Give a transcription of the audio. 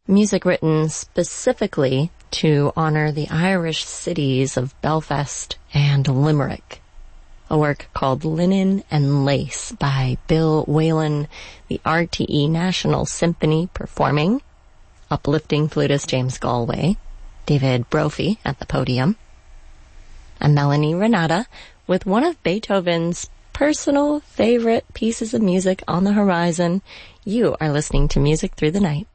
Music written specifically to honor the Irish cities of Belfast and Limerick. A work called Linen and Lace by Bill Whalen, the RTE National Symphony performing, uplifting flutist James Galway, David Brophy at the podium, and Melanie Renata with one of Beethoven's personal favorite pieces of music on the horizon. You are listening to Music Through the Night.